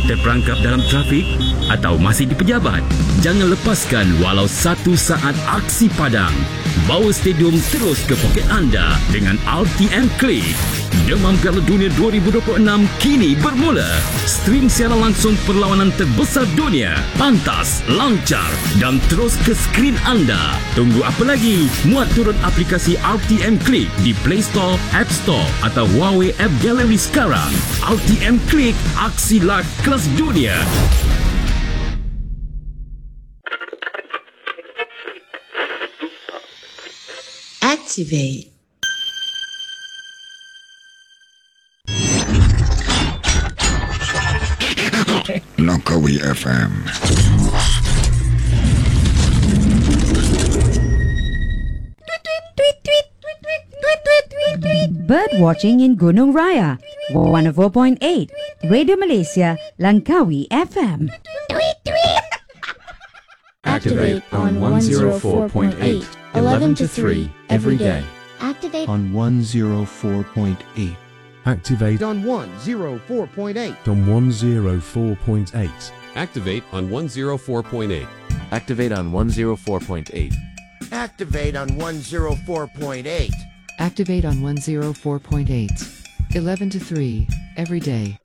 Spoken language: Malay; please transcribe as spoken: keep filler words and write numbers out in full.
Terperangkap dalam trafik atau masih di pejabat? Jangan lepaskan walau satu saat aksi padang. Bawa stadium terus ke poket anda dengan R T M Click. Demam Piala Dunia dua ribu dua puluh enam kini bermula. Stream siaran langsung perlawanan terbesar dunia. Pantas, lancar dan terus ke skrin anda. Tunggu apa lagi? Muat turun aplikasi R T M Click di Play Store, App Store atau Huawei App Gallery sekarang. R T M Click, aksi live kelas dunia. Activate. Langkawi F M. Bird watching in Gunung Raya, one oh four point eight. Radio Malaysia, Langkawi F M. Activate on one oh four point eight, eleven to three every day. Activate on one oh four point eight. Activate on one oh four point eight. On one oh four point eight. Activate on one oh four point eight. Activate on one oh four point eight. Activate on one oh four point eight. Activate on one oh four point eight. eleven to three every day.